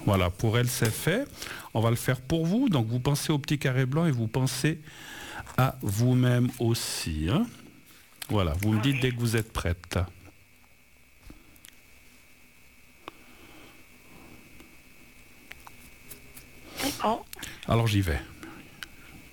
Voilà, pour elle c'est fait. On va le faire pour vous. Donc vous pensez au petit carré blanc et vous pensez à vous-même aussi. Hein. Voilà, vous me dites dès que vous êtes prête. D'accord. Alors j'y vais.